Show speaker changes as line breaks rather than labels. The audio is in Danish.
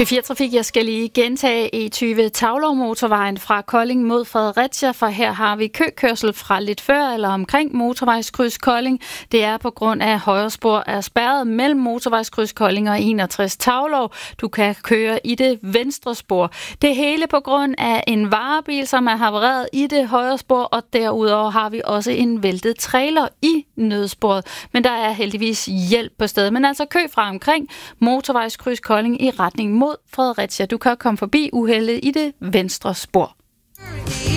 P4 Trafik, jeg skal lige gentage E20 Tavlov-motorvejen fra Kolding mod Fredericia, for her har vi køkørsel fra lidt før eller omkring motorvejskryds Kolding. Det er på grund af højre spor er spærret mellem motorvejskryds Kolding og 61 Tavlov. Du kan køre i det venstre spor. Det hele på grund af en varebil, som er havareret i det højre spor, og derudover har vi også en væltet trailer i nødsporet. Men der er heldigvis hjælp på stedet. Men altså kø fra omkring motorvejskryds Kolding i retning mod Fredericia. Du kan komme forbi uheldet i det venstre spor.